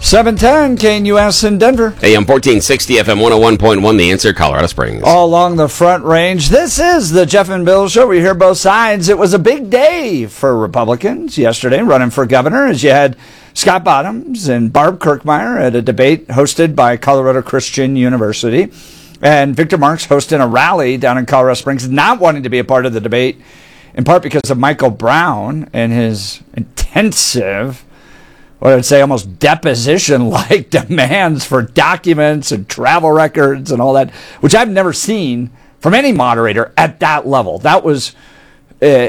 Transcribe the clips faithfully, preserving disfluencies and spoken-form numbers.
seven ten K N U S in Denver. A M fourteen sixty, F M one oh one point one, The Answer, Colorado Springs. All along the Front Range. This is the Jeff and Bill Show. We hear both sides. It was a big day for Republicans yesterday running for governor, as you had Scott Bottoms and Barb Kirkmeyer at a debate hosted by Colorado Christian University. And Victor Marx hosting a rally down in Colorado Springs, not wanting to be a part of the debate, in part because of Michael Brown and his intensive, what I'd say almost deposition-like demands for documents and travel records and all that, which I've never seen from any moderator at that level. That was uh,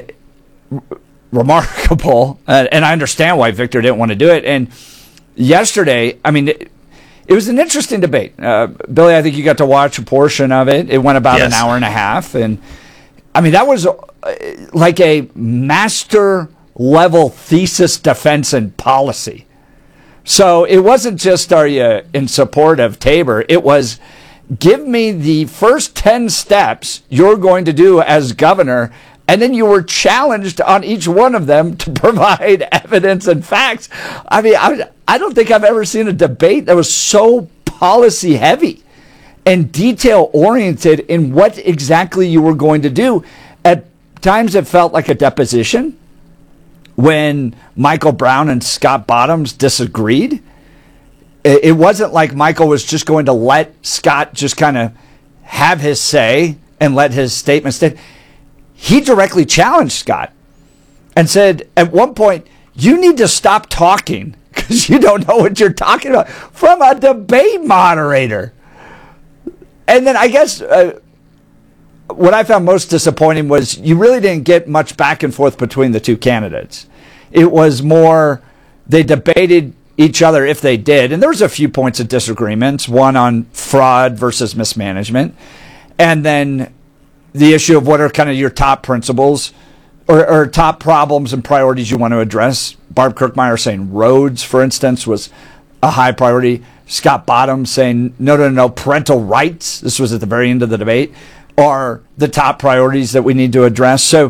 remarkable, uh, and I understand why Victor didn't want to do it. And yesterday, I mean, it, it was an interesting debate. Uh, Billy, I think you got to watch a portion of it. It went about yes. an hour and a half, and I mean, that was uh, like a master level thesis defense and policy. So it wasn't just, are you in support of Tabor? It was, give me the first ten steps you're going to do as governor, and then you were challenged on each one of them to provide evidence and facts. I mean, I, I don't think I've ever seen a debate that was so policy heavy and detail oriented in what exactly you were going to do. At times it felt like a deposition when Michael Brown and Scott Bottoms disagreed. It wasn't like Michael was just going to let Scott just kind of have his say and let his statement stand. He directly challenged Scott and said, at one point, you need to stop talking because you don't know what you're talking about, from a debate moderator. And then I guess uh, what I found most disappointing was you really didn't get much back and forth between the two candidates. It was more, they debated each other if they did. And there was a few points of disagreements, one on fraud versus mismanagement. And then the issue of what are kind of your top principles or, or top problems and priorities you want to address. Barb Kirkmeyer saying roads, for instance, was a high priority. Scott Bottoms saying, no, no, no, parental rights, this was at the very end of the debate, are the top priorities that we need to address. So,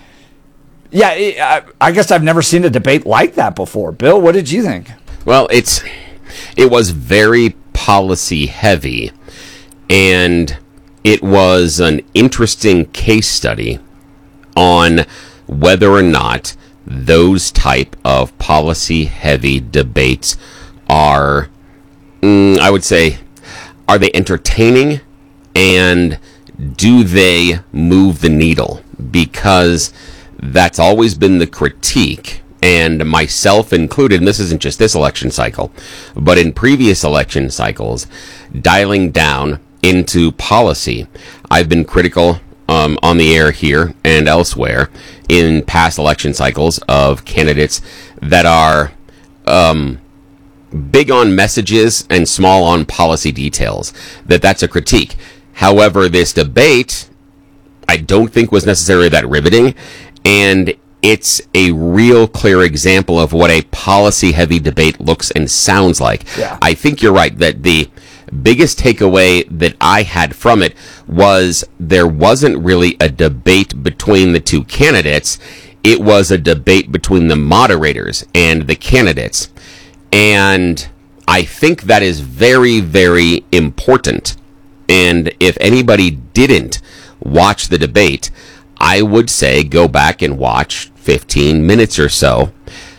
yeah, I guess I've never seen a debate like that before. Bill, what did you think? Well, it's it was very policy heavy, and it was an interesting case study on whether or not those type of policy heavy debates are, mm, I would say, are they entertaining, and do they move the needle? Because that's always been the critique, and myself included, and this isn't just this election cycle, but in previous election cycles, dialing down into policy. I've been critical um, on the air here and elsewhere in past election cycles of candidates that are um, big on messages and small on policy details, that that's a critique. However, this debate, I don't think was necessarily that riveting, and it's a real clear example of what a policy-heavy debate looks and sounds like. Yeah. I think you're right that the biggest takeaway that I had from it was there wasn't really a debate between the two candidates. It was a debate between the moderators and the candidates. And I think that is very, very important. And if anybody didn't watch the debate, I would say go back and watch fifteen minutes or so,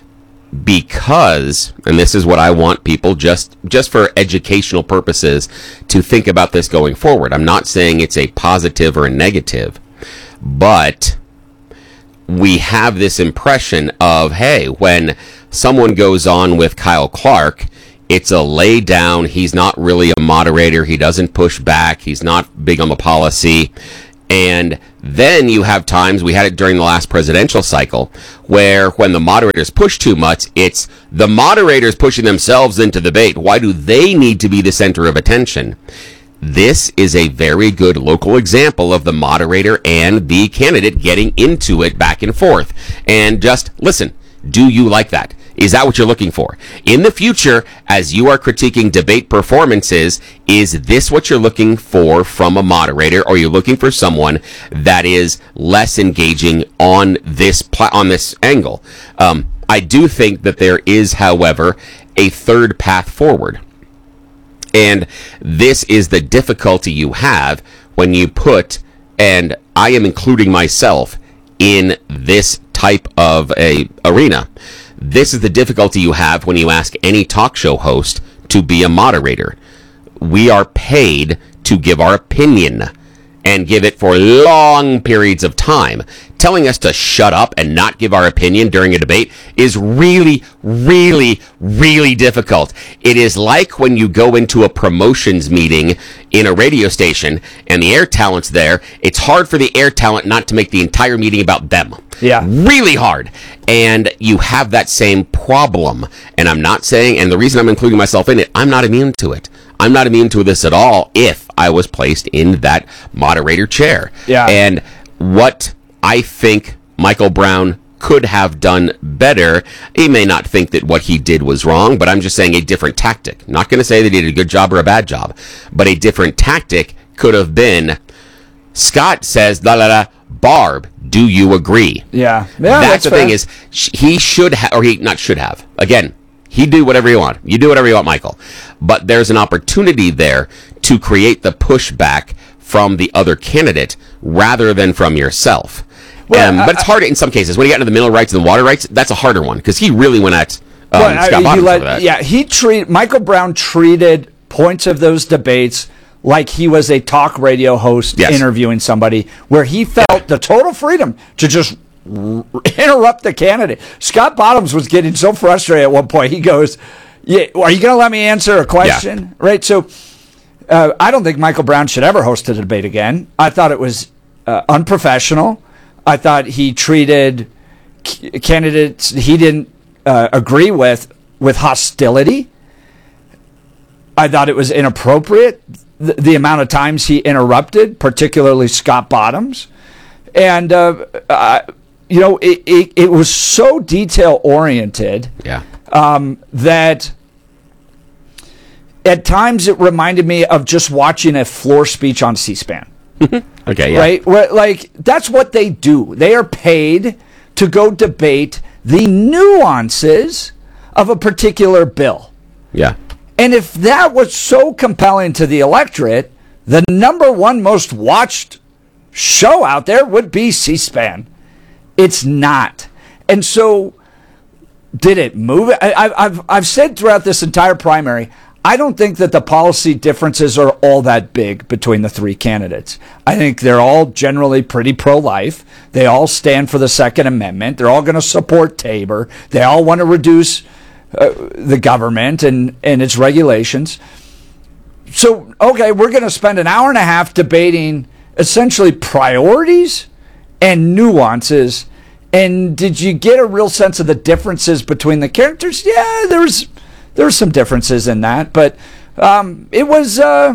because, and this is what I want people just, just for educational purposes to think about this going forward. I'm not saying it's a positive or a negative, but we have this impression of, hey, when someone goes on with Kyle Clark, it's a lay down. He's not really a moderator. He doesn't push back. He's not big on the policy. And then you have times, we had it during the last presidential cycle, where when the moderators push too much, it's the moderators pushing themselves into the debate. Why do they need to be the center of attention? This is a very good local example of the moderator and the candidate getting into it back and forth. And just listen, do you like that? Is that what you're looking for? In the future, as you are critiquing debate performances, is this what you're looking for from a moderator? Or are you looking for someone that is less engaging on this pla- on this angle? Um, I do think that there is, however, a third path forward. And this is the difficulty you have when you put, and I am including myself in this type of a arena. This is the difficulty you have when you ask any talk show host to be a moderator. We are paid to give our opinion and give it for long periods of time. Telling us to shut up and not give our opinion during a debate is really, really, really difficult. It is like when you go into a promotions meeting in a radio station and the air talent's there. It's hard for the air talent not to make the entire meeting about them. Yeah. Really hard. And you have that same problem. And I'm not saying, and the reason I'm including myself in it, I'm not immune to it. I'm not immune to this at all if I was placed in that moderator chair. Yeah. And what I think Michael Brown could have done better, he may not think that what he did was wrong, but I'm just saying a different tactic. Not going to say that he did a good job or a bad job, but a different tactic could have been, Scott says, la la la, Barb, do you agree? Yeah. yeah that's, that's the fair. thing is, sh- he should have, or he not should have. Again, he do whatever you want. You do whatever you want, Michael. But there's an opportunity there to create the pushback from the other candidate rather than from yourself. Well, um, I, but it's harder in some cases. When you get into the mineral rights and the water rights, that's a harder one because he really went at um, well, Scott I, Bottoms let, for that. Yeah, he treat Michael Brown treated points of those debates like he was a talk radio host Yes. interviewing somebody, where he felt yeah. the total freedom to just r- interrupt the candidate. Scott Bottoms was getting so frustrated at one point. He goes, "Yeah, are you going to let me answer a question?" Yeah. Right. So uh, I don't think Michael Brown should ever host a debate again. I thought it was uh, unprofessional. I thought he treated c- candidates he didn't uh, agree with with hostility. I thought it was inappropriate, the, the amount of times he interrupted, particularly Scott Bottoms. And, uh, uh, you know, it, it, it was so detail-oriented Yeah. um, that at times it reminded me of just watching a floor speech on C-SPAN. Okay, yeah. Right? Where, like, that's what they do. They are paid to go debate the nuances of a particular bill. Yeah. And if that was so compelling to the electorate, the number one most watched show out there would be C-SPAN. It's not. And so, did it move? I, I, I've, I've said throughout this entire primary, I don't think that the policy differences are all that big between the three candidates. I think they're all generally pretty pro-life. They all stand for the Second Amendment. They're all going to support Tabor. They all want to reduce uh, the government and, and its regulations. So, okay, we're going to spend an hour and a half debating essentially priorities and nuances. And did you get a real sense of the differences between the characters? Yeah, there was... There were some differences in that, but um, it was, uh,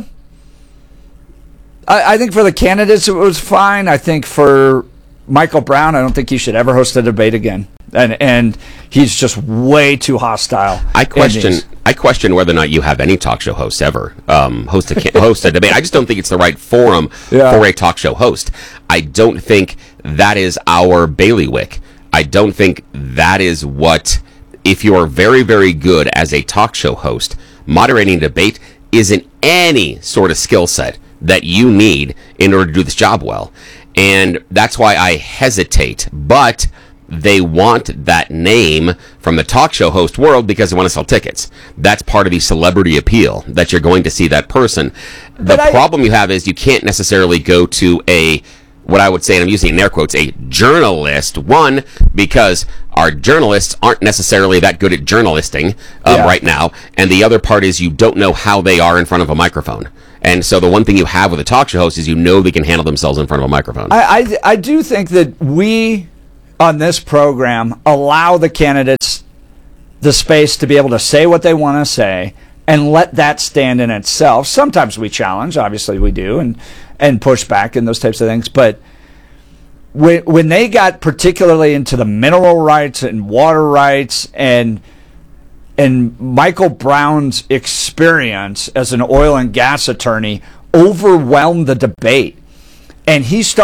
I, I think for the candidates it was fine. I think for Michael Brown, I don't think he should ever host a debate again. And and he's just way too hostile. I question I question whether or not you have any talk show hosts ever um, host a host a debate. I just don't think it's the right forum yeah. for a talk show host. I don't think that is our bailiwick. I don't think that is what... If you're very, very good as a talk show host, moderating a debate isn't any sort of skill set that you need in order to do this job well. And that's why I hesitate. But they want that name from the talk show host world because they want to sell tickets. That's part of the celebrity appeal, that you're going to see that person. The I, problem you have is you can't necessarily go to a... what I would say, and I'm using in air quotes, a journalist, one, because our journalists aren't necessarily that good at journalisting um, yeah. right now, and the other part is you don't know how they are in front of a microphone. And so the one thing you have with a talk show host is you know they can handle themselves in front of a microphone. I, I, I do think that we, on this program, allow the candidates the space to be able to say what they want to say and let that stand in itself. Sometimes we challenge, obviously we do, and and push back and those types of things. But when when they got particularly into the mineral rights and water rights and and Michael Brown's experience as an oil and gas attorney overwhelmed the debate, and he started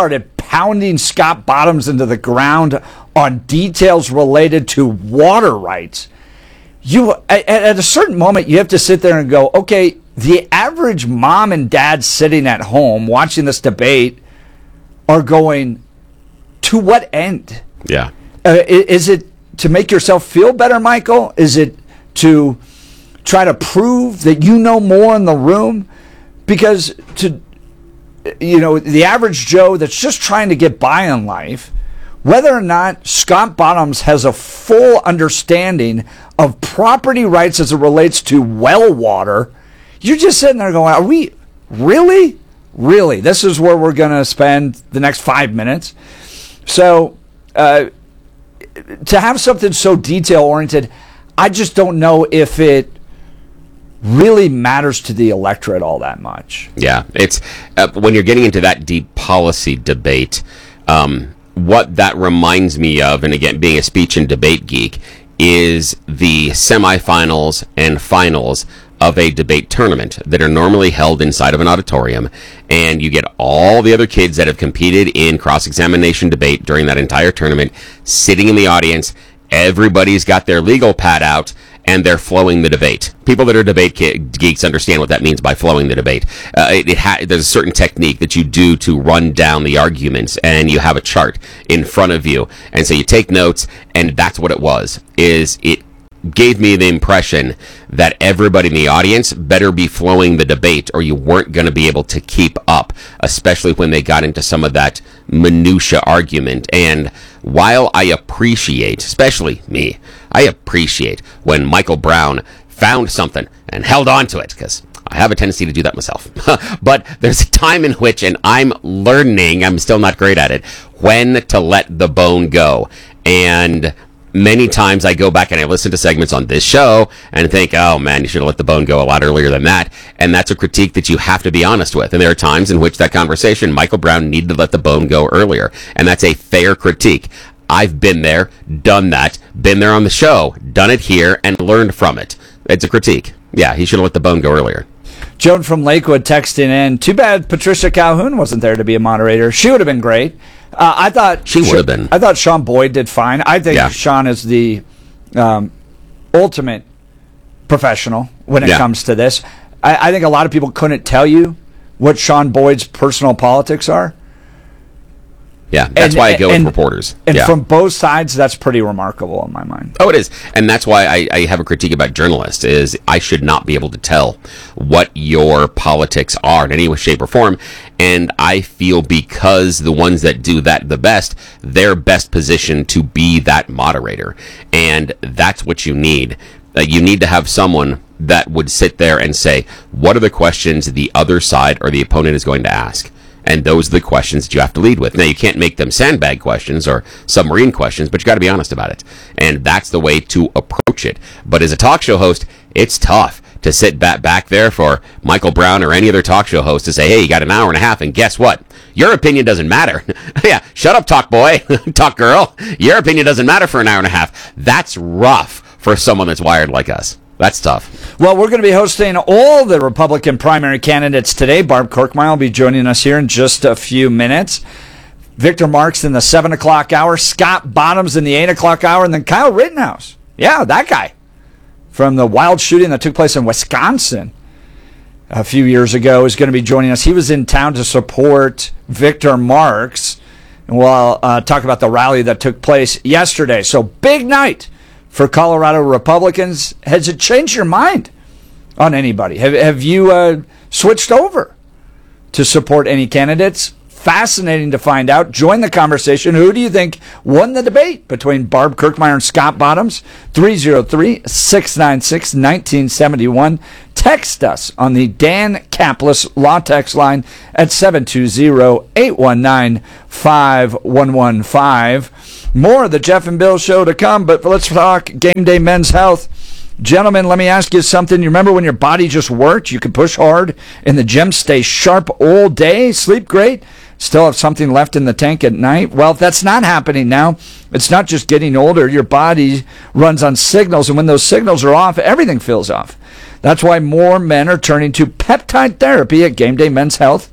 pounding Scott Bottoms into the ground on details related to water rights, you at, at a certain moment you have to sit there and go, okay, the average mom and dad sitting at home watching this debate are going, to what end? Yeah. Uh, is it to make yourself feel better, Michael? Is it to try to prove that you know more in the room? Because to, you know, the average Joe that's just trying to get by in life, whether or not Scott Bottoms has a full understanding of property rights as it relates to well water, you're just sitting there going, are we really? Really? This is where we're going to spend the next five minutes? So uh, to have something so detail-oriented, I just don't know if it really matters to the electorate all that much. Yeah, it's uh, when you're getting into that deep policy debate, um, what that reminds me of, and again, being a speech and debate geek, is the semifinals and finals of a debate tournament that are normally held inside of an auditorium, and you get all the other kids that have competed in cross-examination debate during that entire tournament sitting in the audience. Everybody's got their legal pad out, and they're flowing the debate. People that are debate geeks understand what that means by flowing the debate. Uh, it, it ha- there's a certain technique that you do to run down the arguments, and you have a chart in front of you, and so you take notes, and that's what it was. Is it gave me the impression that everybody in the audience better be flowing the debate, or you weren't going to be able to keep up, especially when they got into some of that minutia argument. And while I appreciate, especially me, I appreciate when Michael Brown found something and held on to it, because I have a tendency to do that myself. But there's a time in which, and I'm learning, I'm still not great at it, when to let the bone go. And many times I go back and I listen to segments on this show and think, oh man, you should have let the bone go a lot earlier than that. And that's a critique that you have to be honest with. And there are times in which that conversation, Michael Brown needed to let the bone go earlier. And that's a fair critique. I've been there, done that, been there on the show, done it here, and learned from it. It's a critique. Yeah, he should have let the bone go earlier. Joan from Lakewood texting in, too bad Patricia Calhoun wasn't there to be a moderator. She would have been great. Uh, I thought she would have been. I thought Sean Boyd did fine. I think yeah. Sean is the um, ultimate professional when it yeah. comes to this. I, I think a lot of people couldn't tell you what Sean Boyd's personal politics are. Yeah, that's and, why I go and, with reporters. And yeah. from both sides, that's pretty remarkable in my mind. Oh, it is. And that's why I, I have a critique about journalists, is I should not be able to tell what your politics are in any way, shape, or form. And I feel because the ones that do that the best, they're best positioned to be that moderator. And that's what you need. Uh, you need to have someone that would sit there and say, what are the questions the other side or the opponent is going to ask? And those are the questions that you have to lead with. Now, you can't make them sandbag questions or submarine questions, but you got to be honest about it. And that's the way to approach it. But as a talk show host, it's tough to sit back, back there for Michael Brown or any other talk show host to say, hey, you got an hour and a half, and guess what? Your opinion doesn't matter. Yeah, shut up, talk boy, talk girl. Your opinion doesn't matter for an hour and a half. That's rough for someone that's wired like us. That's tough. Well, we're going to be hosting all the Republican primary candidates today. Barb Kirkmeyer will be joining us here in just a few minutes. Victor Marks in the seven o'clock hour. Scott Bottoms in the eight o'clock hour. And then Kyle Rittenhouse. Yeah, that guy. From the wild shooting that took place in Wisconsin a few years ago is going to be joining us. He was in town to support Victor Marks. And we'll uh, talk about the rally that took place yesterday. So big night for Colorado Republicans. Has it changed your mind on anybody? Have have you uh, switched over to support any candidates? Fascinating to find out. Join the conversation. Who do you think won the debate between Barb Kirkmeyer and Scott Bottoms? three oh three, six nine six, one nine seven one. Text us on the Dan Caplis Law Text line at seven two zero, eight one nine, five one one five. More of the Jeff and Bill Show to come, but let's talk Game Day Men's Health. Gentlemen, let me ask you something. You remember when your body just worked? You could push hard in the gym, stay sharp all day, sleep great, still have something left in the tank at night? Well, that's not happening now. It's not just getting older. Your body runs on signals, and when those signals are off, everything feels off. That's why more men are turning to peptide therapy at Game Day Men's Health.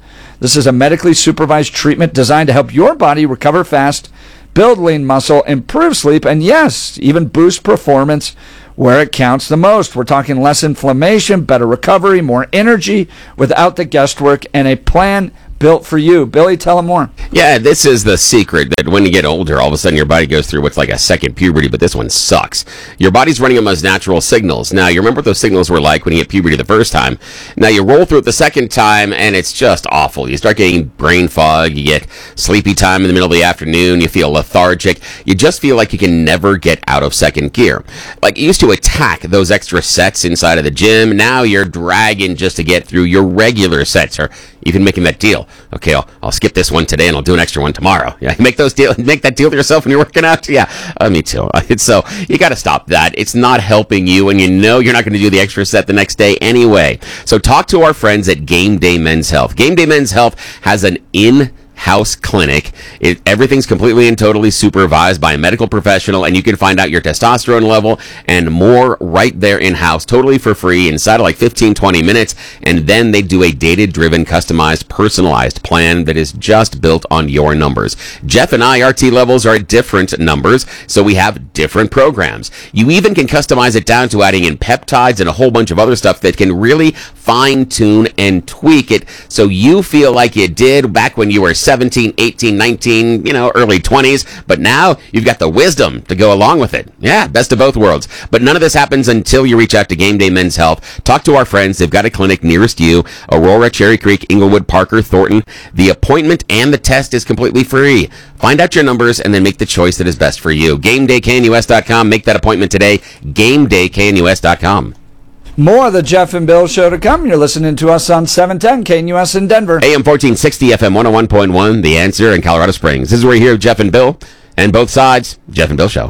This is a medically supervised treatment designed to help your body recover fast, build lean muscle, improve sleep, and yes, even boost performance where it counts the most. We're talking less inflammation, better recovery, more energy without the guesswork, and a plan built for you. Billy, tell them more. Yeah, this is the secret, that when you get older, all of a sudden your body goes through what's like a second puberty, but this one sucks. Your body's running on those natural signals. Now, you remember what those signals were like when you hit puberty the first time. Now, you roll through it the second time, and it's just awful. You start getting brain fog, you get sleepy time in the middle of the afternoon, you feel lethargic, you just feel like you can never get out of second gear. Like, you used to attack those extra sets inside of the gym, now you're dragging just to get through your regular sets, or even making that deal. Okay, I'll, I'll skip this one today and I'll do an extra one tomorrow. Yeah, make those deal, make that deal to yourself when you're working out. Yeah, uh, me too. So you got to stop that. It's not helping you, and you know you're not going to do the extra set the next day anyway. So talk to our friends at Game Day Men's Health. Game Day Men's Health has an in house clinic. It, everything's completely and totally supervised by a medical professional, and you can find out your testosterone level and more right there in-house, totally for free, inside of like fifteen, twenty minutes, and then they do a data-driven, customized, personalized plan that is just built on your numbers. Jeff and I, our T levels are at different numbers, so we have different programs. You even can customize it down to adding in peptides and a whole bunch of other stuff that can really fine-tune and tweak it so you feel like you did back when you were seventeen, eighteen, nineteen, you know, early twenties, but now you've got the wisdom to go along with it. Yeah, best of both worlds. But none of this happens until you reach out to Game Day Men's Health. Talk to our friends. They've got a clinic nearest you: Aurora, Cherry Creek, Inglewood, Parker, Thornton. The appointment and the test is completely free. Find out your numbers and then make the choice that is best for you. Game Day K N U S dot com. Make that appointment today. Game Day K N U S dot com. More of the Jeff and Bill Show to come. You're listening to us on seven ten K N U S in Denver. A M fourteen sixty, F M one oh one point one, The Answer in Colorado Springs. This is where you hear Jeff and Bill, and both sides, Jeff and Bill Show.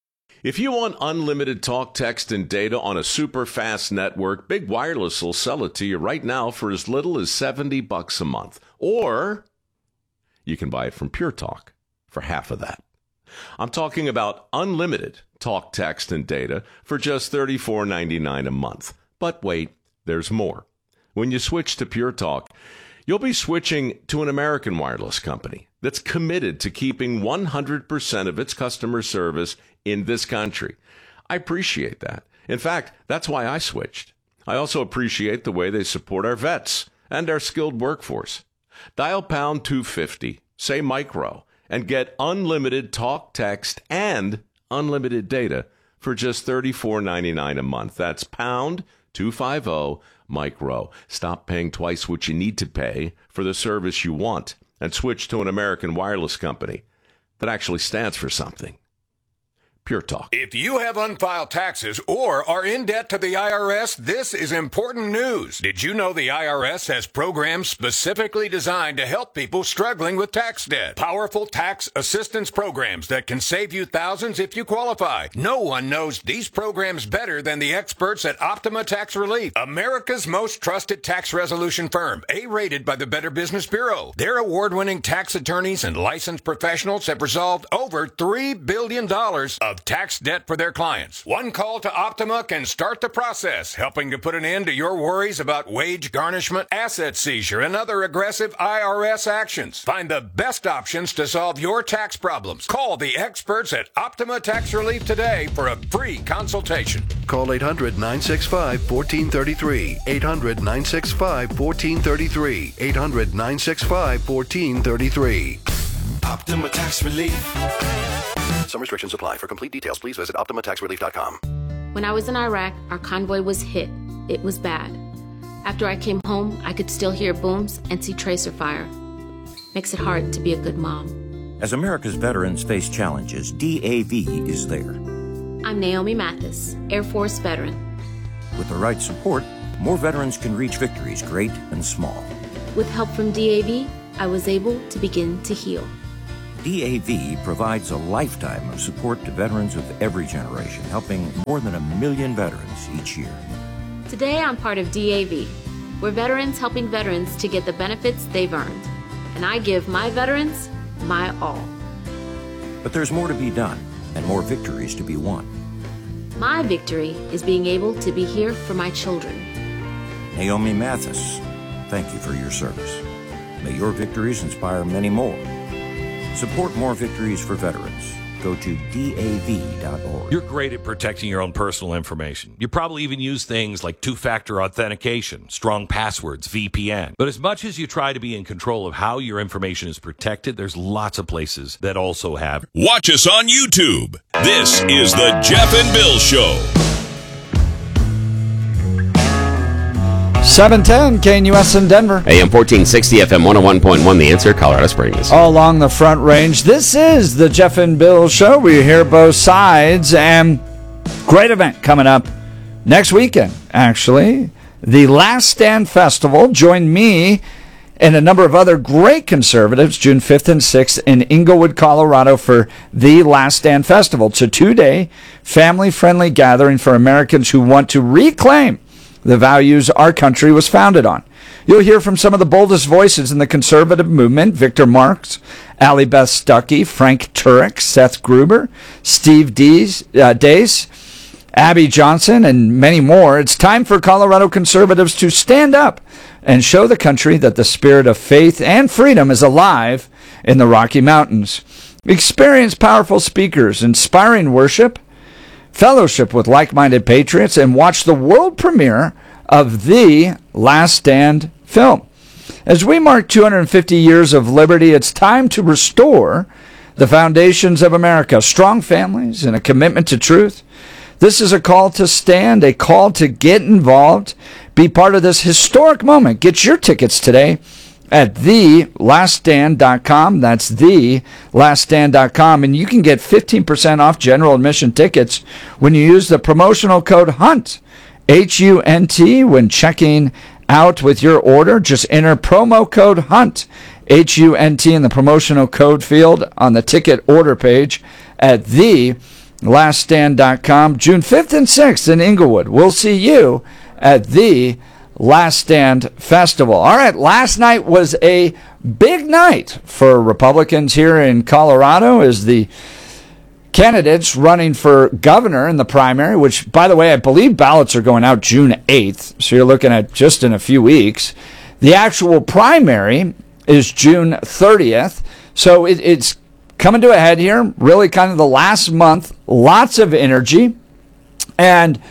If you want unlimited talk, text, and data on a super fast network, Big Wireless will sell it to you right now for as little as seventy bucks a month. Or you can buy it from Pure Talk for half of that. I'm talking about unlimited talk, text, and data for just thirty-four ninety-nine a month. But wait, there's more. When you switch to Pure Talk, you'll be switching to an American wireless company that's committed to keeping one hundred percent of its customer service in this country. I appreciate that. In fact, that's why I switched. I also appreciate the way they support our vets and our skilled workforce. Dial pound two fifty, say micro, and get unlimited talk, text, and unlimited data for just thirty-four ninety-nine a month. That's pound two fifty, micro. Stop paying twice what you need to pay for the service you want and switch to an American wireless company that actually stands for something. Pure Talk. If you have unfiled taxes or are in debt to the I R S, this is important news. Did you know the I R S has programs specifically designed to help people struggling with tax debt? Powerful tax assistance programs that can save you thousands if you qualify. No one knows these programs better than the experts at Optima Tax Relief, America's most trusted tax resolution firm, A-rated by the Better Business Bureau. Their award-winning tax attorneys and licensed professionals have resolved over three billion dollars of tax debt for their clients. One call to Optima can start the process, helping to put an end to your worries about wage garnishment, asset seizure, and other aggressive I R S actions. Find the best options to solve your tax problems. Call the experts at Optima Tax Relief today for a free consultation. Call eight hundred, nine six five, one four three three. eight hundred, nine six five, one four three three. eight hundred, nine six five, one four three three. Optima Tax Relief. Some restrictions apply. For complete details, please visit Optima Tax Relief dot com. When I was in Iraq, our convoy was hit. It was bad. After I came home, I could still hear booms and see tracer fire. Makes it hard to be a good mom. As America's veterans face challenges, D A V is there. I'm Naomi Mathis, Air Force veteran. With the right support, more veterans can reach victories, great and small. With help from D A V, I was able to begin to heal. D A V provides a lifetime of support to veterans of every generation, helping more than a million veterans each year. Today, I'm part of D A V. We're veterans helping veterans to get the benefits they've earned. And I give my veterans my all. But there's more to be done and more victories to be won. My victory is being able to be here for my children. Naomi Mathis, thank you for your service. May your victories inspire many more. Support more victories for veterans. Go to D A V dot org. You're great at protecting your own personal information. You probably even use things like two-factor authentication, strong passwords, V P N. But as much as you try to be in control of how your information is protected, there's lots of places that also have. Watch us on YouTube. This is the Jeff and Bill Show. seven ten K N U S in Denver. A M fourteen sixty, F M one oh one point one, The Answer, Colorado Springs. All along the Front Range. This is the Jeff and Bill Show. We hear both sides, and great event coming up next weekend, actually. The Last Stand Festival. Join me and a number of other great conservatives June fifth and sixth in Inglewood, Colorado for the Last Stand Festival. It's a two-day family-friendly gathering for Americans who want to reclaim the values our country was founded on. You'll hear from some of the boldest voices in the conservative movement: Victor Marx, Allie Beth Stuckey, Frank Turek, Seth Gruber, Steve Dees, uh, Dease, Abby Johnson, and many more. It's time for Colorado conservatives to stand up and show the country that the spirit of faith and freedom is alive in the Rocky Mountains. Experience powerful speakers, inspiring worship, fellowship with like-minded patriots, and watch the world premiere of the Last Stand film. As we mark two hundred fifty years of liberty, it's time to restore the foundations of America: strong families and a commitment to truth. This is a call to stand, a call to get involved, be part of this historic moment. Get your tickets today at the last stand dot com. That's the last stand dot com. And you can get fifteen percent off general admission tickets when you use the promotional code HUNT, H U N T, when checking out with your order. Just enter promo code HUNT, H U N T, in the promotional code field on the ticket order page at the last stand dot com. June fifth and sixth in Inglewood. We'll see you at the Last Stand Festival. All right, last night was a big night for Republicans here in Colorado as the candidates running for governor in the primary, which, by the way, I believe ballots are going out June eighth, so you're looking at just in a few weeks. The actual primary is June thirtieth, so it, it's coming to a head here, really kind of the last month, lots of energy, and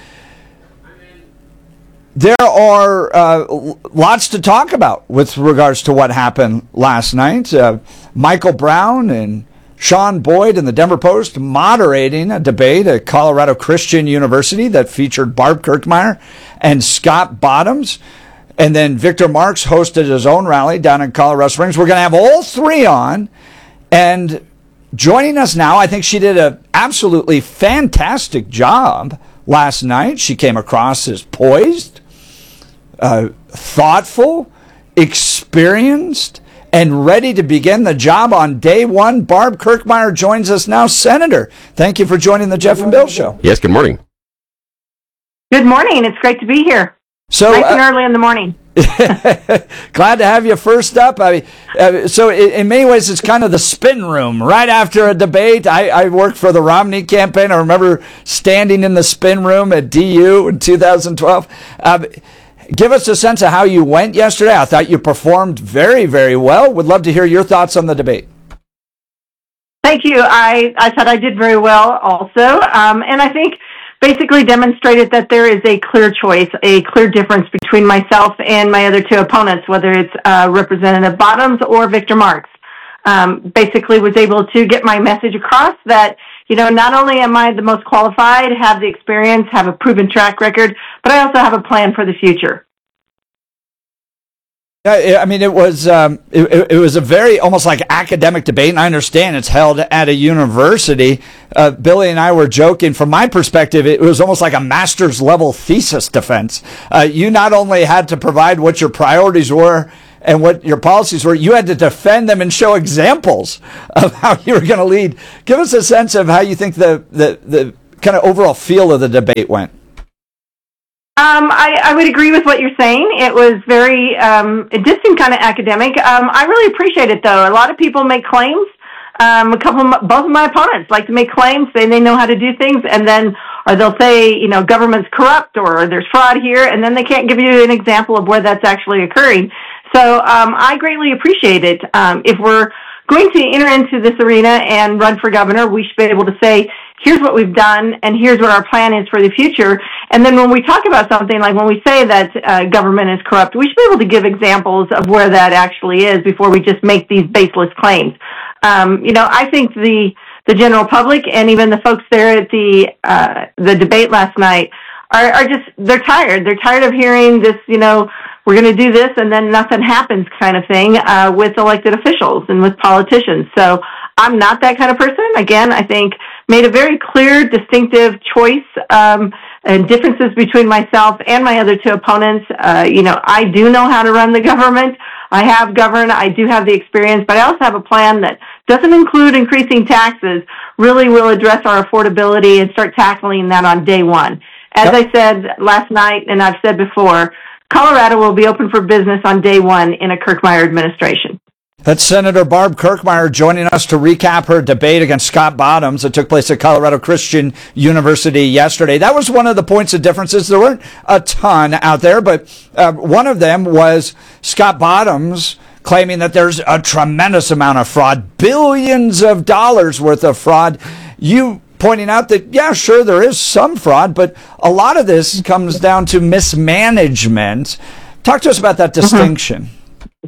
there are uh, lots to talk about with regards to what happened last night. Uh, Michael Brown and Sean Boyd in the Denver Post moderating a debate at Colorado Christian University that featured Barb Kirkmeyer and Scott Bottoms. And then Victor Marx hosted his own rally down in Colorado Springs. We're going to have all three on. And joining us now, I think she did an absolutely fantastic job last night. She came across as poised, Uh, thoughtful, experienced, and ready to begin the job on day one. Barb Kirkmeyer joins us now. Senator, thank you for joining the Jeff and Bill Show. Yes, good morning. Good morning. It's great to be here. So nice and uh, early in the morning. Glad to have you first up. I mean, uh, so in, in many ways, it's kind of the spin room. Right after a debate, I, I worked for the Romney campaign. I remember standing in the spin room at D U in two thousand twelve. Uh, give us a sense of how you went yesterday. I thought you performed very, very well. Would love to hear your thoughts on the debate. Thank you. I, I thought I did very well also. Um, and I think basically demonstrated that there is a clear choice, a clear difference between myself and my other two opponents, whether it's uh, Representative Bottoms or Victor Marx. Um, basically was able to get my message across that, you know, not only am I the most qualified, have the experience, have a proven track record, but I also have a plan for the future. I mean, it was um, it, it was a very almost like academic debate, and I understand it's held at a university. Uh, Billy and I were joking. From my perspective, it was almost like a master's level thesis defense. Uh, you not only had to provide what your priorities were and what your policies were, you had to defend them and show examples of how you were going to lead. Give us a sense of how you think the the, the kind of overall feel of the debate went. Um, I, I would agree with what you're saying. It was very, um, it did seem kind of academic. Um, I really appreciate it, though. A lot of people make claims. Um, a couple, of my, both of my opponents like to make claims, saying they know how to do things, and then, or they'll say, you know, government's corrupt or there's fraud here, and then they can't give you an example of where that's actually occurring. So um, I greatly appreciate it. Um, if we're going to enter into this arena and run for governor, we should be able to say, here's what we've done, and here's what our plan is for the future. And then when we talk about something, like when we say that uh, government is corrupt, we should be able to give examples of where that actually is before we just make these baseless claims. Um, you know, I think the the general public and even the folks there at the uh, the debate last night are, are just, they're tired. They're tired of hearing this, you know, we're going to do this and then nothing happens kind of thing uh, with elected officials and with politicians. So I'm not that kind of person. Again, I think made a very clear, distinctive choice um, and differences between myself and my other two opponents. Uh, you know, I do know how to run the government. I have governed. I do have the experience, but I also have a plan that doesn't include increasing taxes, really will address our affordability and start tackling that on day one. As yep. I said last night, and I've said before, Colorado will be open for business on day one in a Kirkmeyer administration. That's Senator Barb Kirkmeyer joining us to recap her debate against Scott Bottoms that took place at Colorado Christian University yesterday. That was one of the points of differences. There weren't a ton out there, but uh, one of them was Scott Bottoms claiming that there's a tremendous amount of fraud, billions of dollars worth of fraud. You pointing out that, yeah, sure, there is some fraud, but a lot of this comes down to mismanagement. Talk to us about that distinction. Mm-hmm.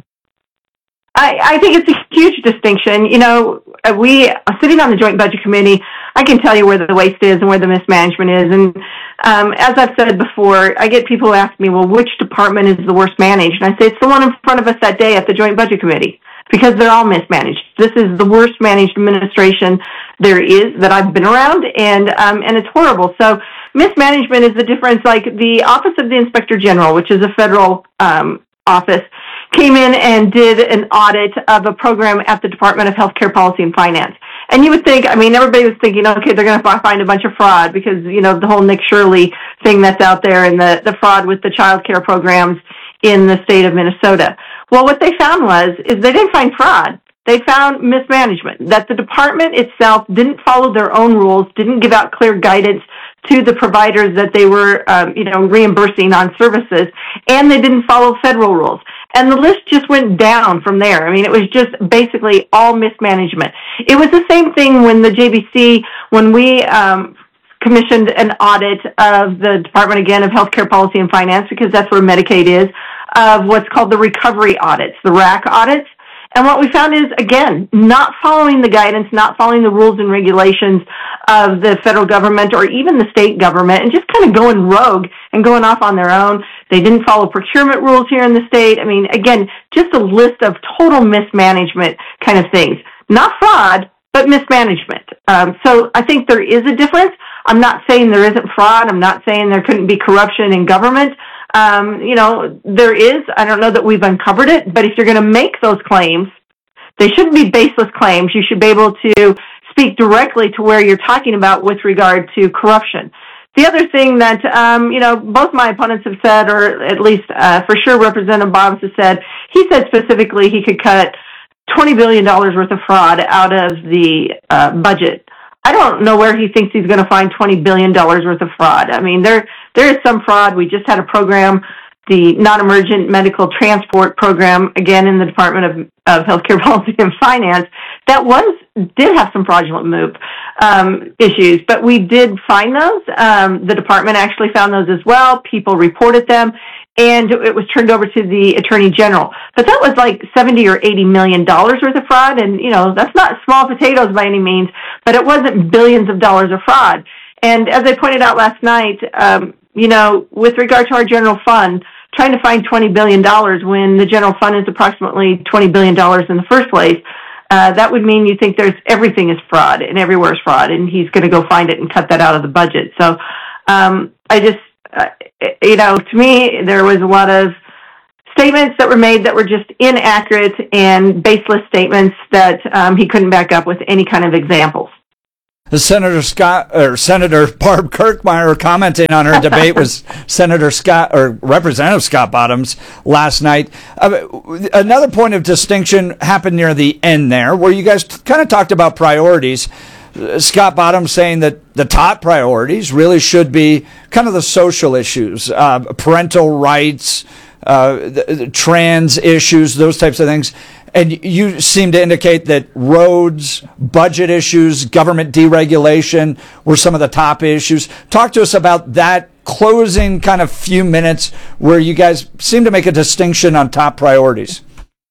I, I think it's a huge distinction. You know, we, sitting on the Joint Budget Committee, I can tell you where the waste is and where the mismanagement is. And um, as I've said before, I get people who ask me, well, which department is the worst managed? And I say, it's the one in front of us that day at the Joint Budget Committee, because they're all mismanaged. This is the worst managed administration there is that I've been around, and um, and it's horrible. So mismanagement is the difference. Like the Office of the Inspector General, which is a federal um, office, came in and did an audit of a program at the Department of Healthcare Policy and Finance. And you would think, I mean, everybody was thinking, okay, they're going to find a bunch of fraud because, you know, the whole Nick Shirley thing that's out there and the, the fraud with the child care programs in the state of Minnesota. Well, what they found was, is they didn't find fraud. They found mismanagement, that the department itself didn't follow their own rules, didn't give out clear guidance to the providers that they were, um, you know, reimbursing on services, and they didn't follow federal rules. And the list just went down from there. I mean, it was just basically all mismanagement. It was the same thing when the J B C, when we um, commissioned an audit of the Department, again, of Healthcare Policy and Finance, because that's where Medicaid is, of what's called the recovery audits, the R A C audits. And what we found is, again, not following the guidance, not following the rules and regulations of the federal government or even the state government, and just kind of going rogue and going off on their own. They didn't follow procurement rules here in the state. I mean, again, just a list of total mismanagement kind of things. Not fraud, but mismanagement. Um, so I think there is a difference. I'm not saying there isn't fraud. I'm not saying there couldn't be corruption in government. Um, you know, there is. I don't know that we've uncovered it, but if you're going to make those claims, they shouldn't be baseless claims. You should be able to speak directly to where you're talking about with regard to corruption. The other thing that, um, you know, both my opponents have said, or at least uh, for sure Representative Bottoms has said, he said specifically he could cut twenty billion dollars worth of fraud out of the uh, budget. I don't know where he thinks he's going to find twenty billion dollars worth of fraud. I mean, there there is some fraud. We just had a program, the non-emergent medical transport program, again in the Department of, of Healthcare Policy and Finance, that was did have some fraudulent move um, issues, but we did find those. Um, the department actually found those as well. People reported them, and it was turned over to the Attorney General. But that was like seventy or eighty million dollars worth of fraud, and you know that's not small potatoes by any means, but it wasn't billions of dollars of fraud. And as I pointed out last night, um, you know, with regard to our general fund, trying to find twenty billion dollars when the general fund is approximately twenty billion dollars in the first place, uh, that would mean you think there's everything is fraud and everywhere is fraud, and he's going to go find it and cut that out of the budget. So um, I just, uh, you know, to me, there was a lot of statements that were made that were just inaccurate and baseless statements that um, he couldn't back up with any kind of examples. Senator Scott or Senator Barb Kirkmeyer commenting on her debate was Senator Scott or Representative Scott Bottoms last night. Uh, another point of distinction happened near the end there, where you guys kind of talked about priorities. Uh, Scott Bottoms saying that the top priorities really should be kind of the social issues, uh, parental rights, uh, the, the trans issues, those types of things. And you seem to indicate that roads, budget issues, government deregulation were some of the top issues. Talk to us about that closing kind of few minutes where you guys seem to make a distinction on top priorities.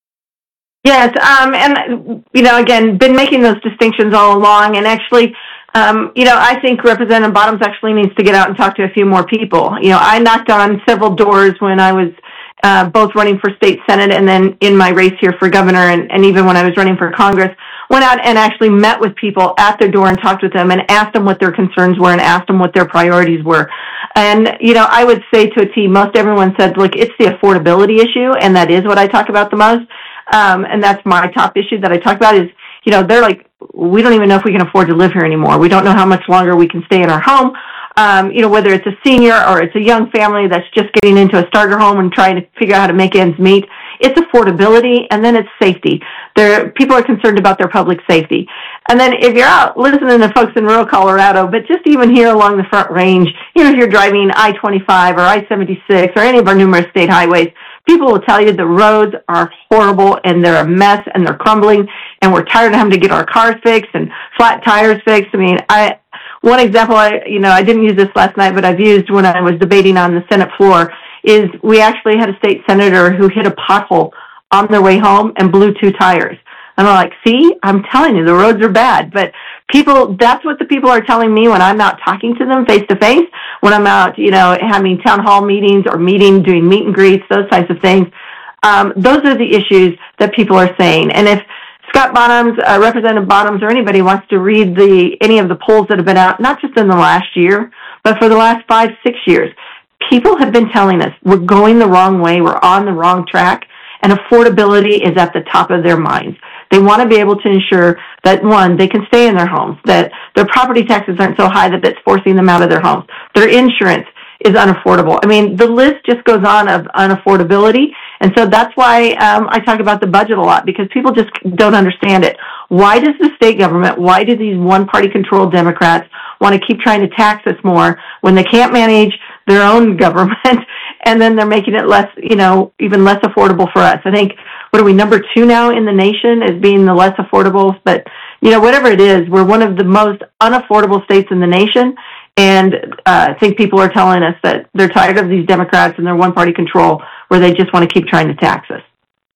Yes, um, and, you know, again, been making those distinctions all along. And actually, um, you know, I think Representative Bottoms actually needs to get out and talk to a few more people. You know, I knocked on several doors when I was uh, both running for state senate and then in my race here for governor, and, and even when I was running for Congress, went out and actually met with people at their door and talked with them and asked them what their concerns were and asked them what their priorities were. And, you know, I would say to a T, most everyone said, look, it's the affordability issue, and that is what I talk about the most. Um, and that's my top issue that I talk about is, you know, they're like, we don't even know if we can afford to live here anymore. We don't know how much longer we can stay in our home. Um, you know, whether it's a senior or it's a young family that's just getting into a starter home and trying to figure out how to make ends meet. It's affordability, and then it's safety. There, people are concerned about their public safety. And then if you're out listening to folks in rural Colorado, but just even here along the Front Range, you know, if you're driving I twenty-five or I seventy-six or any of our numerous state highways, people will tell you the roads are horrible and they're a mess and they're crumbling, and we're tired of having to get our cars fixed and flat tires fixed. I mean, I one example, I you know, I didn't use this last night, but I've used when I was debating on the Senate floor, is we actually had a state senator who hit a pothole on their way home and blew two tires. And I'm like, see, I'm telling you, the roads are bad. But people, that's what the people are telling me when I'm out talking to them face to face, when I'm out, you know, having town hall meetings or meeting, doing meet and greets, those types of things. Um, those are the issues that people are saying. And if Scott Bottoms, uh, Representative Bottoms, or anybody wants to read the any of the polls that have been out, not just in the last year, but for the last five, six years, people have been telling us we're going the wrong way, we're on the wrong track, and affordability is at the top of their minds. They want to be able to ensure that, one, they can stay in their homes, that their property taxes aren't so high that that's forcing them out of their homes. Their insurance is unaffordable. I mean, the list just goes on of unaffordability, and so that's why um, I talk about the budget a lot, because people just don't understand it. Why does the state government, why do these one-party controlled Democrats want to keep trying to tax us more when they can't manage their own government, and then they're making it less, you know, even less affordable for us? I think, what are we, number two now in the nation as being the less affordable? But, you know, whatever it is, we're one of the most unaffordable states in the nation, and uh, I think people are telling us that they're tired of these Democrats and their one-party control where they just want to keep trying to tax us.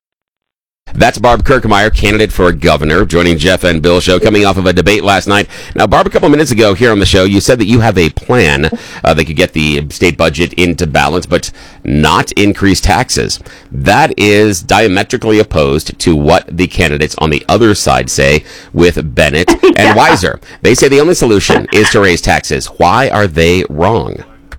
That's Barb Kirkmeyer, candidate for governor, joining Jeff and Bill Show, coming off of a debate last night. Now, Barb, a couple minutes ago here on the show, you said that you have a plan uh, that could get the state budget into balance, but not increase taxes. That is diametrically opposed to what the candidates on the other side say with Bennett and yeah. Weiser. They say the only solution is to raise taxes. Why are they wrong?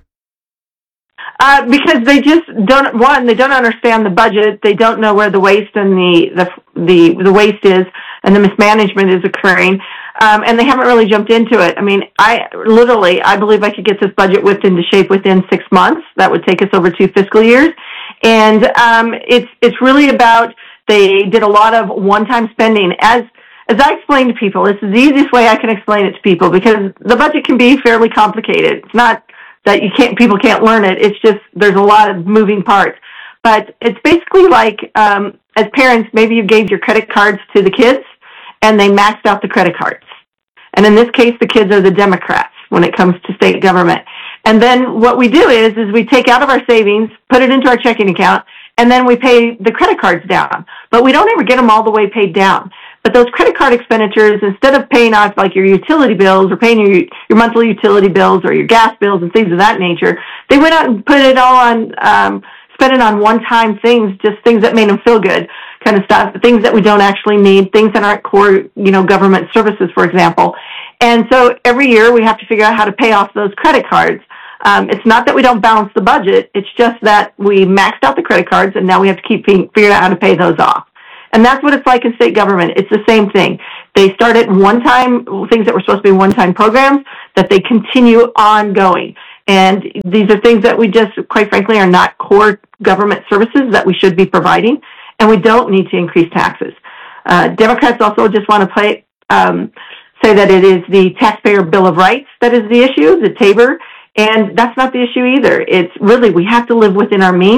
Uh, because they just don't, one, they don't understand the budget. They don't know where the waste and the, the, the, the waste is and the mismanagement is occurring. Um, and they haven't really jumped into it. I mean, I literally, I believe I could get this budget whipped into shape within six months. That would take us over two fiscal years. And, um, it's, it's really about, they did a lot of one-time spending. As, as I explain to people, this is the easiest way I can explain it to people, because the budget can be fairly complicated. It's not that you can't, people can't learn it. It's just, there's a lot of moving parts. But it's basically like, um, as parents, maybe you gave your credit cards to the kids and they maxed out the credit cards. And in this case, the kids are the Democrats when it comes to state government. And then what we do is, is we take out of our savings, put it into our checking account, and then we pay the credit cards down. But we don't ever get them all the way paid down. But those credit card expenditures, instead of paying off like your utility bills or paying your your monthly utility bills or your gas bills and things of that nature, they went out and put it all on, um, spent it on one-time things, just things that made them feel good kind of stuff, things that we don't actually need, things that aren't core, you know, government services, for example. And so every year we have to figure out how to pay off those credit cards. Um, it's not that we don't balance the budget. It's just that we maxed out the credit cards and now we have to keep figuring out how to pay those off. And that's what it's like in state government. It's the same thing. They started one-time, things that were supposed to be one-time programs, that they continue ongoing. And these are things that we just, quite frankly, are not core government services that we should be providing, and we don't need to increase taxes. Uh, Democrats also just want to play, um, say that it is the Taxpayer Bill of Rights that is the issue, the TABOR, and that's not the issue either. It's really, we have to live within our means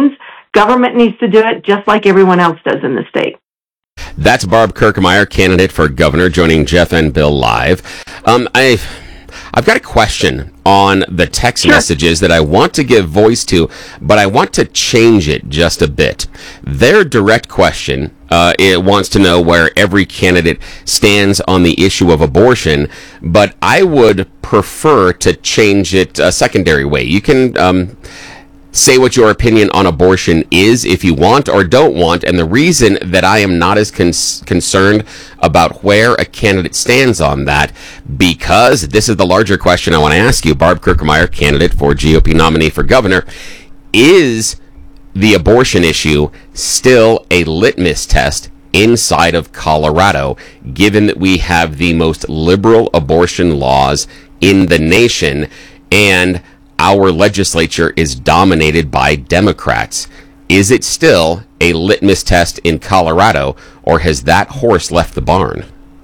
Government needs to do it just like everyone else does in the state. That's Barb Kirkmeyer, candidate for governor, joining Jeff and Bill live. Um, I've, I've got a question on the text sure. messages that I want to give voice to, but I want to change it just a bit. Their direct question, uh, it wants to know where every candidate stands on the issue of abortion, but I would prefer to change it a secondary way. You can, um, say what your opinion on abortion is if you want or don't want, and the reason that I am not as con- concerned about where a candidate stands on that, because this is the larger question I want to ask you, Barb Kirkmeyer, candidate for G O P nominee for governor, is the abortion issue still a litmus test inside of Colorado, given that we have the most liberal abortion laws in the nation, and our legislature is dominated by Democrats? Is it still a litmus test in Colorado, or has that horse left the barn?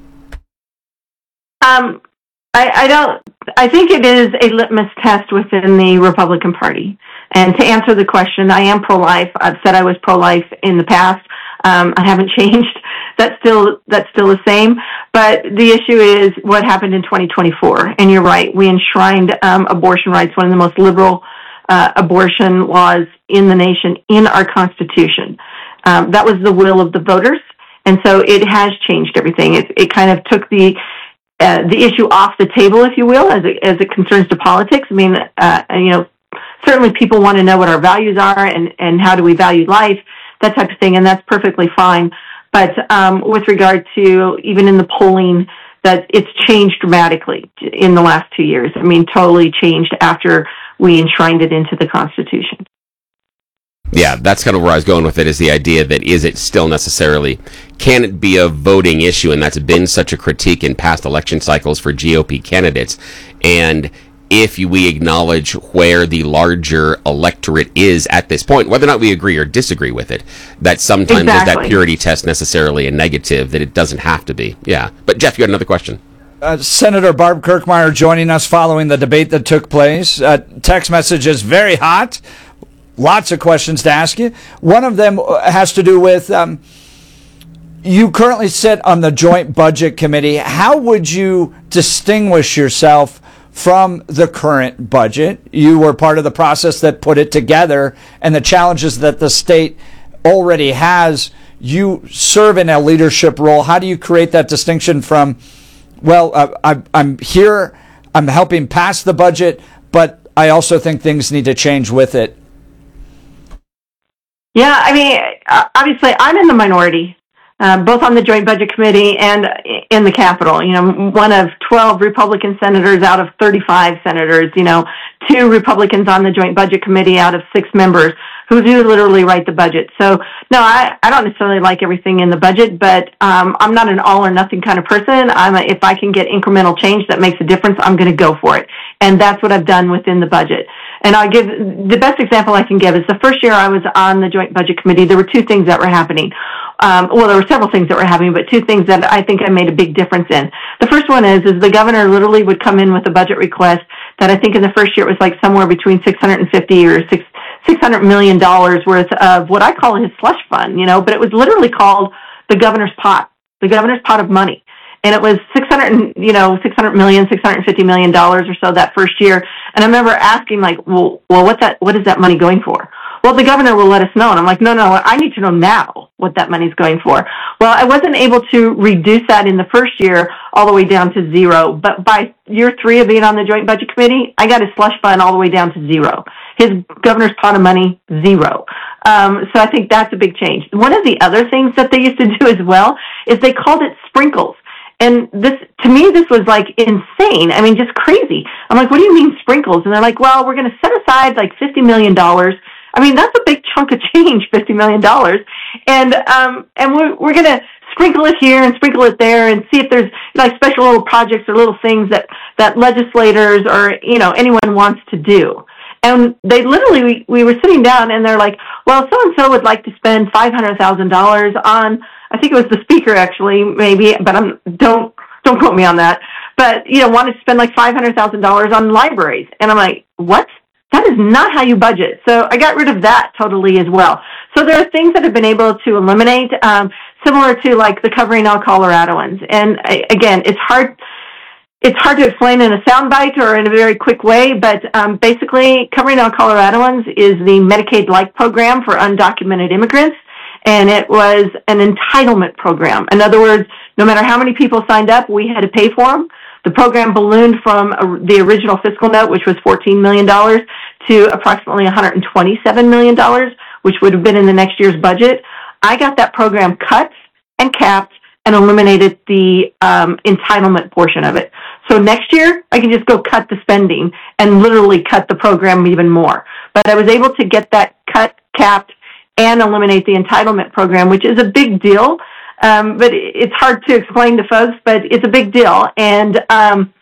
Um, I, I don't. I think it is a litmus test within the Republican Party. And to answer the question, I am pro-life. I've said I was pro-life in the past. Um, I haven't changed. That's still that's still the same. But the issue is what happened in twenty twenty-four. And you're right. We enshrined um, abortion rights, one of the most liberal uh, abortion laws in the nation, in our Constitution. Um, that was the will of the voters, and so it has changed everything. It, it kind of took the uh, the issue off the table, if you will, as it, as it concerns to politics. I mean, uh, you know, certainly people want to know what our values are and and how do we value life, that type of thing, and that's perfectly fine. But um, with regard to even in the polling, that it's changed dramatically in the last two years. I mean, totally changed after we enshrined it into the Constitution. Yeah, that's kind of where I was going with it, is the idea that is it still necessarily, can it be a voting issue? And that's been such a critique in past election cycles for G O P candidates. And if we acknowledge where the larger electorate is at this point, whether or not we agree or disagree with it, that sometimes exactly. is that purity test necessarily a negative, that it doesn't have to be. Yeah. But Jeff, you had another question. Uh, Senator Barb Kirkmeyer joining us following the debate that took place. Uh, text message is very hot. Lots of questions to ask you. One of them has to do with, um, you currently sit on the Joint Budget Committee. How would you distinguish yourself from the current budget? You were part of the process that put it together, and the challenges that the state already has. You serve in a leadership role. How do you create that distinction from, well, uh, I, I'm here, I'm helping pass the budget, but I also think things need to change with it? Yeah, I mean, obviously, I'm in the minority, uh, both on the Joint Budget Committee and in the Capitol. You know, one of twelve Republican senators out of thirty-five senators, you know, two Republicans on the Joint Budget Committee out of six members who do literally write the budget. So, no, I, I don't necessarily like everything in the budget, but um, I'm not an all-or-nothing kind of person. I'm a, if I can get incremental change that makes a difference, I'm going to go for it. And that's what I've done within the budget. And I'll give, the best example I can give is the first year I was on the Joint Budget Committee, there were two things that were happening. Um, well, there were several things that were happening, but two things that I think I made a big difference in. The first one is, is the governor literally would come in with a budget request that I think in the first year it was like somewhere between six hundred fifty or six, six hundred million dollars worth of what I call his slush fund, you know, but it was literally called the governor's pot, the governor's pot of money. And it was six hundred, you know, six hundred million, six hundred fifty million dollars or so that first year. And I remember asking, like, well, well, what's that? What is that money going for? Well, the governor will let us know. And I'm like, no, no, I need to know now what that money's going for. Well, I wasn't able to reduce that in the first year all the way down to zero. But by year three of being on the Joint Budget Committee, I got his slush fund all the way down to zero. His governor's pot of money, zero. Um, so I think that's a big change. One of the other things that they used to do as well is they called it sprinkles. And this, to me, this was like insane. I mean, just crazy. I'm like, what do you mean sprinkles? And they're like, well, we're going to set aside like fifty million dollars. I mean, that's a big chunk of change, fifty million dollars. And, um, and we're, we're going to sprinkle it here and sprinkle it there and see if there's like special little projects or little things that, that legislators or, you know, anyone wants to do. And they literally, we, we were sitting down and they're like, well, so-and-so would like to spend five hundred thousand dollars on, I think it was the speaker actually, maybe, but I'm, don't, don't quote me on that. But, you know, wanted to spend like five hundred thousand dollars on libraries. And I'm like, what? That is not how you budget. So I got rid of that totally as well. So there are things that have been able to eliminate, um, similar to like the Covering All Coloradoans. And I, again, it's hard, it's hard to explain in a soundbite or in a very quick way, but um, basically Covering All Coloradoans is the Medicaid-like program for undocumented immigrants. And it was an entitlement program. In other words, no matter how many people signed up, we had to pay for them. The program ballooned from a, the original fiscal note, which was fourteen million dollars, to approximately one hundred twenty-seven million dollars, which would have been in the next year's budget. I got that program cut and capped and eliminated the um, entitlement portion of it. So next year, I can just go cut the spending and literally cut the program even more. But I was able to get that cut, capped, and eliminate the entitlement program, which is a big deal. Um, but it's hard to explain to folks, but it's a big deal. And um,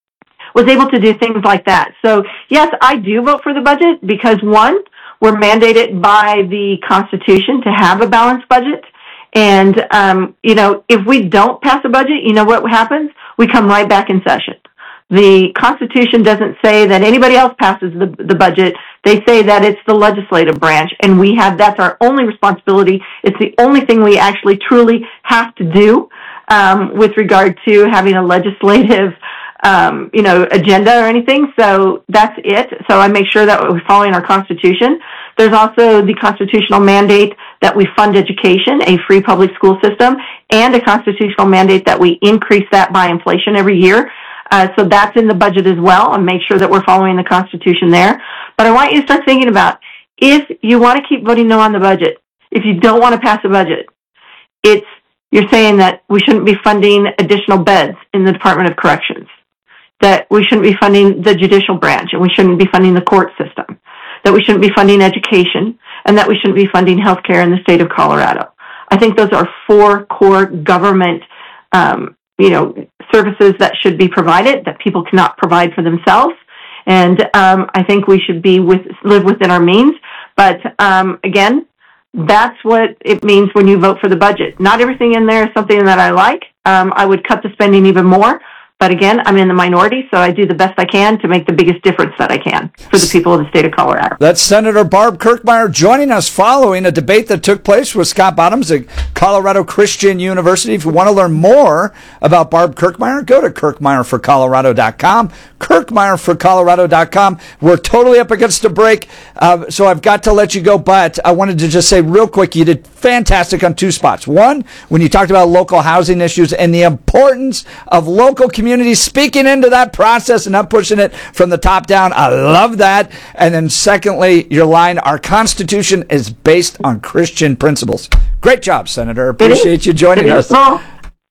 was able to do things like that. So, yes, I do vote for the budget because, one, we're mandated by the Constitution to have a balanced budget. And, um, you know, if we don't pass a budget, you know what happens? We come right back in session. The Constitution doesn't say that anybody else passes the, the budget. They say that it's the legislative branch, and we have, that's our only responsibility. It's the only thing we actually truly have to do um, with regard to having a legislative, um, you know, agenda or anything. So that's it. So I make sure that we're following our Constitution. There's also the constitutional mandate that we fund education, a free public school system, and a constitutional mandate that we increase that by inflation every year. Uh, so that's in the budget as well, and make sure that we're following the Constitution there. But I want you to start thinking about, if you want to keep voting no on the budget, if you don't want to pass a budget, it's, you're saying that we shouldn't be funding additional beds in the Department of Corrections, that we shouldn't be funding the judicial branch, and we shouldn't be funding the court system, that we shouldn't be funding education, and that we shouldn't be funding health care in the state of Colorado. I think those are four core government um, you know, services that should be provided that people cannot provide for themselves. And um, I think we should be with live within our means. But um, again, that's what it means when you vote for the budget. Not everything in there is something that I like. Um, I would cut the spending even more. But again, I'm in the minority, so I do the best I can to make the biggest difference that I can for the people of the state of Colorado. That's Senator Barb Kirkmeyer joining us following a debate that took place with Scott Bottoms at Colorado Christian University. If you want to learn more about Barb Kirkmeyer, go to kirkmeyer for colorado dot com. kirkmeyer for colorado dot com. We're totally up against a break, uh, so I've got to let you go, but I wanted to just say real quick, you did fantastic on two spots. One, when you talked about local housing issues and the importance of local communities speaking into that process and not pushing it from the top down. I love that. And then secondly, your line, our Constitution is based on Christian principles. Great job, Senator. Appreciate you joining us. Well,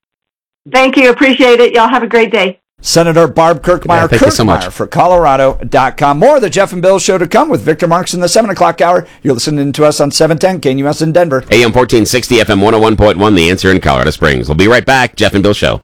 thank you. Appreciate it. Y'all have a great day. Senator Barb Kirkmeyer, yeah, thank you so much. for colorado dot com. More of the Jeff and Bill Show to come with Victor Marks in the seven o'clock hour. You're listening to us on seven ten K N U S in Denver. A M fourteen sixty, F M one oh one point one, The Answer in Colorado Springs. We'll be right back. Jeff and Bill Show.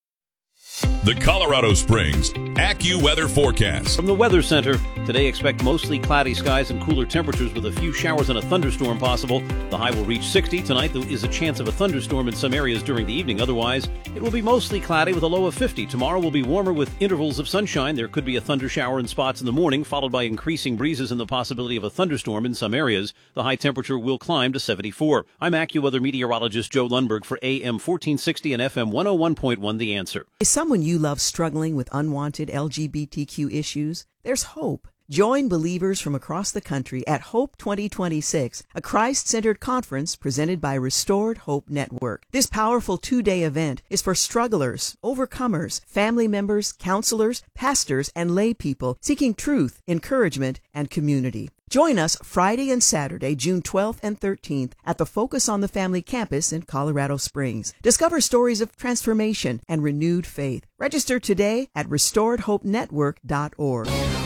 The Colorado Springs AccuWeather forecast. From the Weather Center, today expect mostly cloudy skies and cooler temperatures with a few showers and a thunderstorm possible. The high will reach sixty. Tonight there is a chance of a thunderstorm in some areas during the evening. Otherwise, it will be mostly cloudy with a low of fifty. Tomorrow will be warmer with intervals of sunshine. There could be a thunder shower in spots in the morning, followed by increasing breezes and the possibility of a thunderstorm in some areas. The high temperature will climb to seventy-four. I'm AccuWeather meteorologist Joe Lundberg for A M fourteen sixty and F M one oh one point one The Answer. Is someone you love struggling with unwanted L G B T Q issues? There's hope. Join believers from across the country at Hope twenty twenty-six, a Christ-centered conference presented by Restored Hope Network. This powerful two-day event is for strugglers, overcomers, family members, counselors, pastors, and lay people seeking truth, encouragement, and community. Join us Friday and Saturday, June twelfth and thirteenth at the Focus on the Family campus in Colorado Springs. Discover stories of transformation and renewed faith. Register today at restored hope network dot org.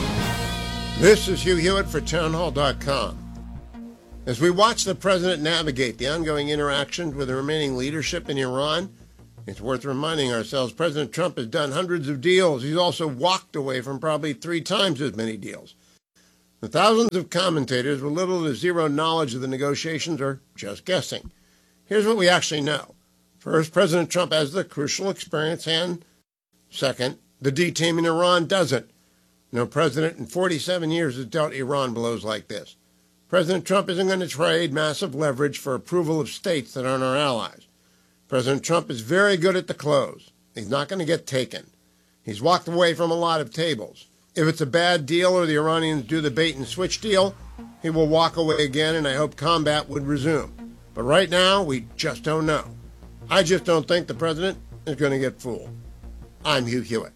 This is Hugh Hewitt for town hall dot com. As we watch the president navigate the ongoing interactions with the remaining leadership in Iran, it's worth reminding ourselves President Trump has done hundreds of deals. He's also walked away from probably three times as many deals. The thousands of commentators with little to zero knowledge of the negotiations are just guessing. Here's what we actually know. First, President Trump has the crucial experience, and second, the D team in Iran doesn't. No president in forty-seven years has dealt Iran blows like this. President Trump isn't going to trade massive leverage for approval of states that aren't our allies. President Trump is very good at the close. He's not going to get taken. He's walked away from a lot of tables. If it's a bad deal or the Iranians do the bait and switch deal, he will walk away again, and I hope combat would resume. But right now, we just don't know. I just don't think the president is going to get fooled. I'm Hugh Hewitt.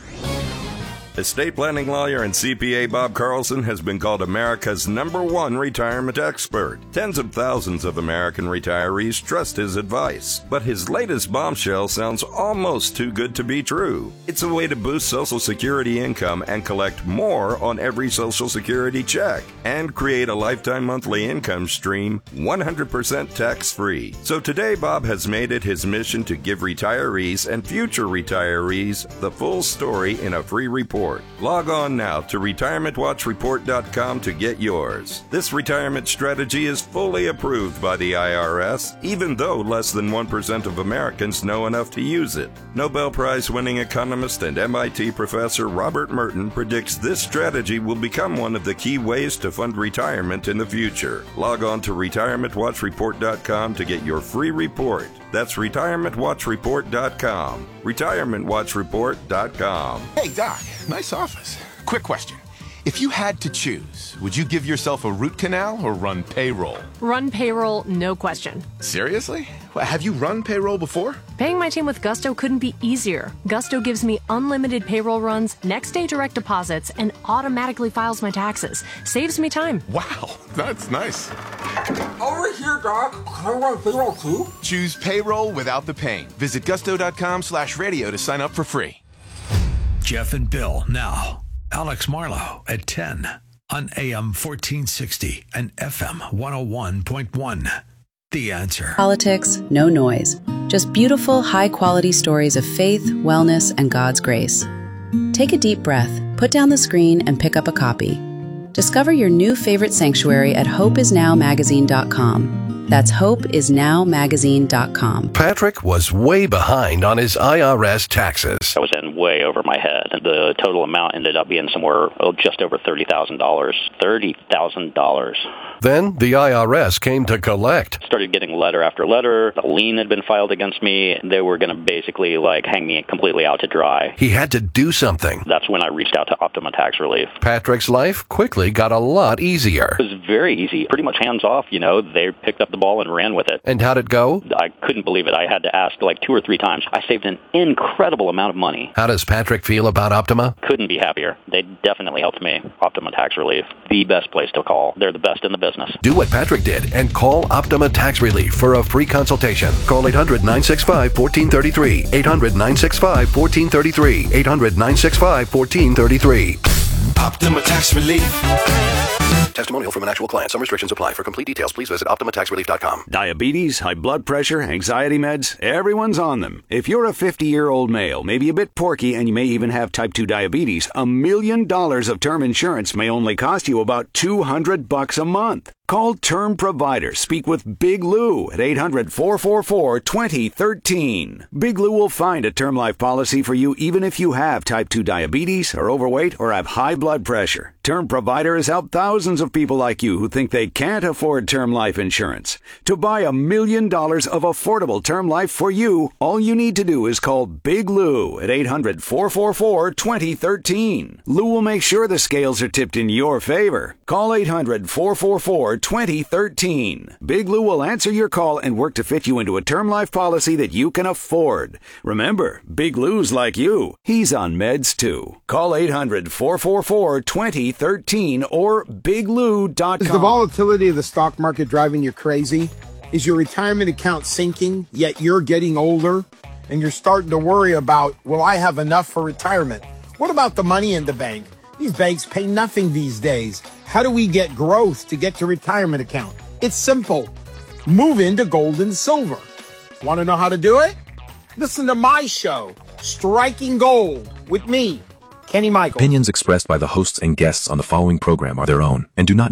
Estate planning lawyer and C P A Bob Carlson has been called America's number one retirement expert. Tens of thousands of American retirees trust his advice. But his latest bombshell sounds almost too good to be true. It's a way to boost Social Security income and collect more on every Social Security check and create a lifetime monthly income stream one hundred percent tax-free. So today, Bob has made it his mission to give retirees and future retirees the full story in a free report. Log on now to retirement watch report dot com to get yours. This retirement strategy is fully approved by the I R S, even though less than one percent of Americans know enough to use it. Nobel Prize-winning economist and M I T professor Robert Merton predicts this strategy will become one of the key ways to fund retirement in the future. Log on to retirement watch report dot com to get your free report. That's retirement watch report dot com. retirement watch report dot com. Hey, Doc, nice office. Quick question. If you had to choose, would you give yourself a root canal or run payroll? Run payroll, no question. Seriously? Well, have you run payroll before? Paying my team with Gusto couldn't be easier. Gusto gives me unlimited payroll runs, next day direct deposits, and automatically files my taxes. Saves me time. Wow, that's nice. Over here, Doc. Can I run payroll too? Choose payroll without the pain. Visit gusto dot com slash radio to sign up for free. Jeff and Bill now. Alex Marlowe at ten on A M fourteen sixty and F M one oh one point one. The Answer. Politics, no noise. Just beautiful, high-quality stories of faith, wellness, and God's grace. Take a deep breath, put down the screen, and pick up a copy. Discover your new favorite sanctuary at hope is now magazine dot com. That's hope is now magazine dot com. Patrick was way behind on his I R S taxes. I was in way over my head. The total amount ended up being somewhere oh, just over thirty thousand dollars. thirty thousand dollars. Then the I R S came to collect. Started getting letter after letter. A lien had been filed against me. They were going to basically like hang me completely out to dry. He had to do something. That's when I reached out to Optima Tax Relief. Patrick's life quickly got a lot easier. It was very easy. Pretty much hands off, you know. They picked up the ball and ran with it. And how'd it go? I couldn't believe it. I had to ask like two or three times. I saved an incredible amount of money. How does Patrick feel about Optima? Couldn't be happier. They definitely helped me. Optima Tax Relief, the best place to call. They're the best in the business. Do what Patrick did and call Optima Tax Relief for a free consultation. Call eight hundred nine six five one four three three. eight hundred nine six five one four three three. eight hundred nine six five one four three three. Optima Tax Relief. Testimonial from an actual client. Some restrictions apply. For complete details, please visit optima tax relief dot com. Diabetes, high blood pressure, anxiety meds, everyone's on them. If you're a fifty-year-old male, maybe a bit porky, and you may even have type two diabetes, a million dollars of term insurance may only cost you about two hundred bucks a month. Call Term Provider. Speak with Big Lou at eight hundred, four four four, two zero one three. Big Lou will find a term life policy for you even if you have type two diabetes, are overweight, or have high blood pressure. Term Provider has helped thousands of people like you who think they can't afford term life insurance. To buy a million dollars of affordable term life for you, all you need to do is call Big Lou at eight hundred, four four four, two zero one three. Lou will make sure the scales are tipped in your favor. Call eight hundred, four four four, two zero one three. Big Lou will answer your call and work to fit you into a term life policy that you can afford. Remember, Big Lou's like you. He's on meds too. Call eight hundred, four four four, two zero one three or big lou dot com. Is the volatility of the stock market driving you crazy? Is your retirement account sinking, yet you're getting older and you're starting to worry about, will I have enough for retirement? What about the money in the bank? These banks pay nothing these days. How do we get growth to get to retirement account? It's simple. Move into gold and silver. Want to know how to do it? Listen to my show, Striking Gold, with me, Kenny Michael. Opinions expressed by the hosts and guests on the following program are their own and do not